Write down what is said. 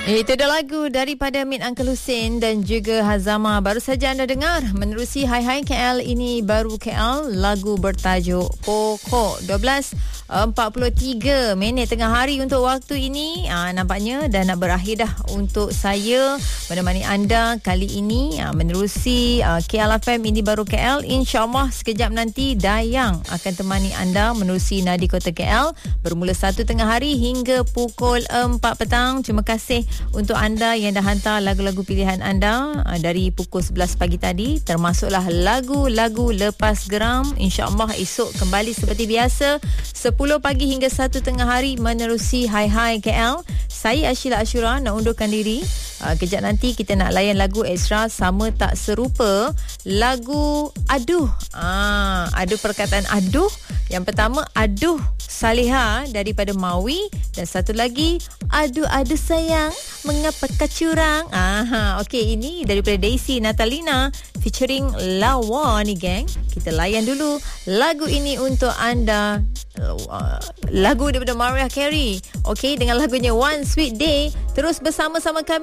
Itu dah lagu daripada Min Uncle Hussein dan juga Hazama. Baru saja anda dengar menerusi Hai Hai KL, ini baru KL, lagu bertajuk Pokok. 12:43 tengah hari untuk waktu ini. Nampaknya dah nak berakhir dah untuk saya menemani anda kali ini menerusi KL FM, ini baru KL. InsyaAllah sekejap nanti Dayang akan temani anda menerusi Nadi Kota KL bermula 1 tengah hari hingga pukul 4 petang. Terima kasih untuk anda yang dah hantar lagu-lagu pilihan anda dari pukul 11 pagi tadi, termasuklah lagu-lagu lepas geram. InsyaAllah esok kembali seperti biasa 10 pagi hingga 1 tengah hari menerusi Hai Hai KL. Saya Ashila Ashura nak undurkan diri. Kejap nanti kita nak layan lagu ekstra sama tak serupa, lagu Aduh. Aduh, perkataan aduh. Yang pertama Aduh Saliha daripada Maui, dan satu lagi Aduh Aduh Sayang Mengapa Kau Curang. Okey, ini daripada Daisy Natalina featuring Lawa ni geng. Kita layan dulu lagu ini untuk anda. Lagu daripada Mariah Carey. Okey, dengan lagunya One Sweet Day. Terus bersama-sama kami